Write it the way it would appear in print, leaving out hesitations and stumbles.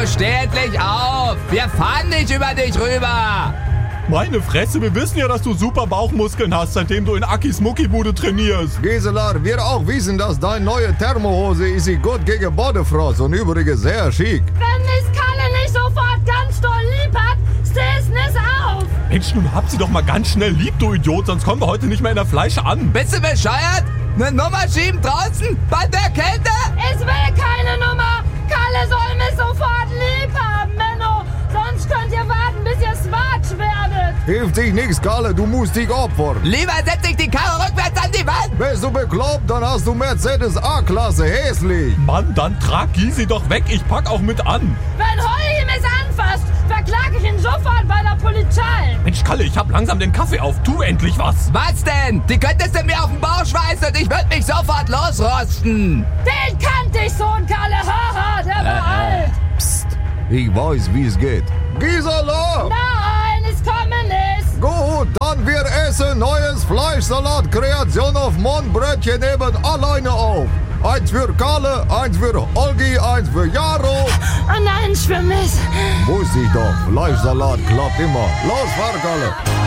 Also steh endlich auf. Wir fahren nicht über dich rüber. Meine Fresse, wir wissen ja, dass du super Bauchmuskeln hast, seitdem du in Akis Muckibude trainierst. Gisela, wir auch wissen, dass deine neue Thermohose ist gut gegen Bodefrost und übrigens sehr schick. Wenn mich Kalle nicht sofort ganz doll lieb hat, steh's nicht auf. Mensch, nun hab sie doch mal ganz schnell lieb, du Idiot, sonst kommen wir heute nicht mehr in der Fleische an. Bist du bescheuert? Eine Nummer schieben draußen bei der Kälte? Ich will keine Nummer. Kalle soll mich sofort lieb haben, Menno. Sonst könnt ihr warten, bis ihr Swatch werdet. Hilft dich nix, Kalle, du musst dich opfern. Lieber setz dich die Karre rückwärts an die Wand. Bist du bekloppt, dann hast du Mercedes A-Klasse, hässlich. Mann, dann trag Gysi doch weg, ich pack auch mit an. Wenn Holgi mich anfasst, verklage ich ihn sofort bei der Polizei. Mensch, Kalle, ich hab langsam den Kaffee auf, tu endlich was. Was denn? Die könntest du mir auf den Bauch schweißen und ich würd mich sofort losrosten. Den kannte ich so, Kalle. Haha, der war alt. Psst, ich weiß, wie es geht. Gisela! Nein, ich komme nicht. Gut, dann wir essen neues Fleischsalat Kreation auf Mondbrötchen eben alleine auf. Eins für Kalle, eins für Olgi, eins für Jaro. Und eins für mich. Wusste ich doch, Fleischsalat klappt immer. Los, fahr, Kalle.